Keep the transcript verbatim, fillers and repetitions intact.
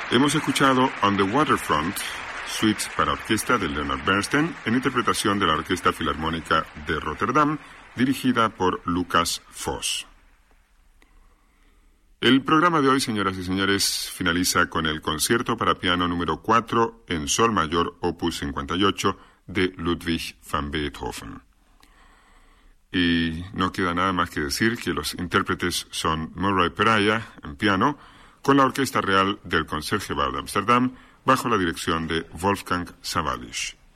Hemos escuchado On the Waterfront, suites para orquesta de Leonard Bernstein, en interpretación de la Orquesta Filarmónica de Rotterdam, dirigida por Lucas Voss. El programa de hoy, señoras y señores, finaliza con el concierto para piano número cuatro en sol mayor, opus cincuenta y ocho, de Ludwig van Beethoven. Y no queda nada más que decir que los intérpretes son Murray Peraya en piano, con la Orquesta Real del Concertgebouw de Ámsterdam, bajo la dirección de Wolfgang Sawallisch.